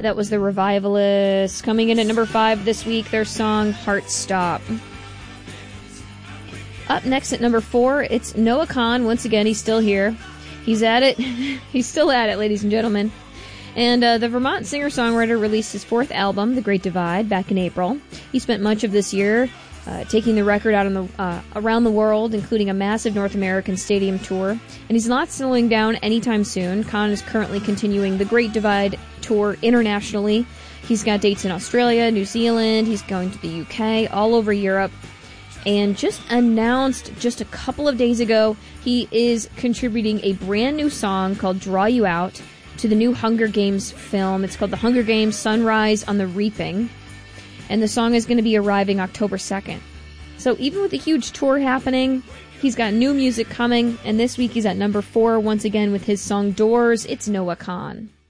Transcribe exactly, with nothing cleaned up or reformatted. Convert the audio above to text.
That was the Revivalists. Coming in at number five this week, their song Heart Stop. Up next at number four, it's Noah Kahan. Once again, he's still here. He's at it. He's still at it, ladies and gentlemen. And uh, the Vermont singer-songwriter released his fourth album, The Great Divide, back in April. He spent much of this year uh, taking the record out on the uh, around the world, including a massive North American stadium tour. And he's not slowing down anytime soon. Kahan is currently continuing the Great Divide tour internationally. He's got dates in Australia, New Zealand. He's going to the U K, all over Europe. And just announced just a couple of days ago, he is contributing a brand new song called Draw You Out to the new Hunger Games film. It's called The Hunger Games: Sunrise on the Reaping. And the song is going to be arriving October second. So even with a huge tour happening, he's got new music coming. And this week he's at number four once again with his song Doors. It's Noah Kahan.